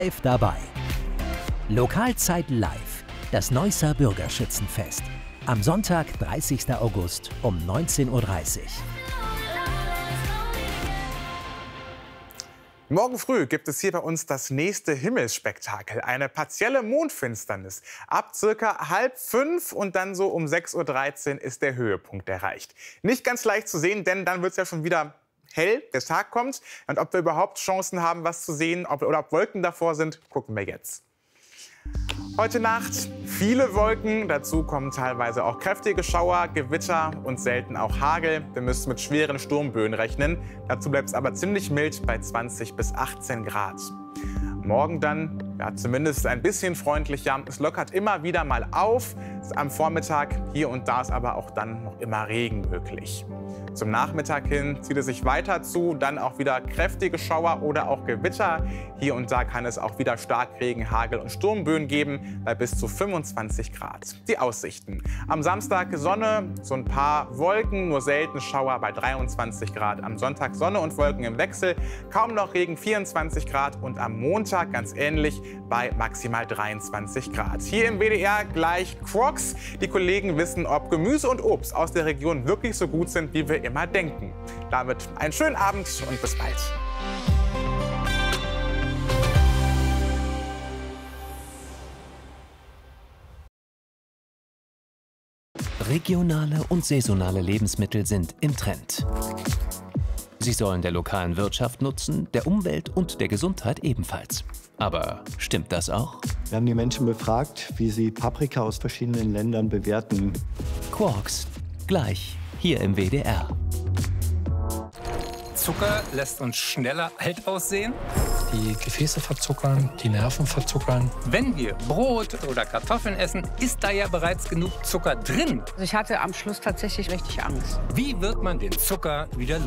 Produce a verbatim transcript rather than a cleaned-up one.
Live dabei. Lokalzeit live. Das Neusser Bürgerschützenfest. Am Sonntag, dreißigsten August um neunzehn Uhr dreißig. Morgen früh gibt es hier bei uns das nächste Himmelsspektakel, eine partielle Mondfinsternis. Ab circa halb fünf und dann so um sechs Uhr dreizehn ist der Höhepunkt erreicht. Nicht ganz leicht zu sehen, denn dann wird es ja schon wieder hell, der Tag kommt. Und ob wir überhaupt Chancen haben, was zu sehen, ob, oder ob Wolken davor sind, gucken wir jetzt. Heute Nacht viele Wolken, dazu kommen teilweise auch kräftige Schauer, Gewitter und selten auch Hagel. Wir müssen mit schweren Sturmböen rechnen. Dazu bleibt es aber ziemlich mild bei zwanzig bis achtzehn Grad. Morgen dann, ja, zumindest ein bisschen freundlicher. Es lockert immer wieder mal auf. Am Vormittag hier und da ist aber auch dann noch immer Regen möglich. Zum Nachmittag hin zieht es sich weiter zu, dann auch wieder kräftige Schauer oder auch Gewitter. Hier und da kann es auch wieder Starkregen, Hagel und Sturmböen geben bei bis zu fünfundzwanzig Grad. Die Aussichten: Am Samstag Sonne, so ein paar Wolken, nur selten Schauer bei dreiundzwanzig Grad. Am Sonntag Sonne und Wolken im Wechsel, kaum noch Regen, vierundzwanzig Grad. Und am Montag ganz ähnlich bei maximal dreiundzwanzig Grad. Hier im W D R gleich Crocs. Die Kollegen wissen, ob Gemüse und Obst aus der Region wirklich so gut sind, wie wir immer denken. Damit einen schönen Abend und bis bald. Regionale und saisonale Lebensmittel sind im Trend. Sie sollen der lokalen Wirtschaft nutzen, der Umwelt und der Gesundheit ebenfalls. Aber stimmt das auch? Wir haben die Menschen befragt, wie sie Paprika aus verschiedenen Ländern bewerten. Quarks, gleich hier im W D R. Zucker lässt uns schneller alt aussehen. Die Gefäße verzuckern, die Nerven verzuckern. Wenn wir Brot oder Kartoffeln essen, ist da ja bereits genug Zucker drin. Also ich hatte am Schluss tatsächlich richtig Angst. Wie wird man den Zucker wieder los?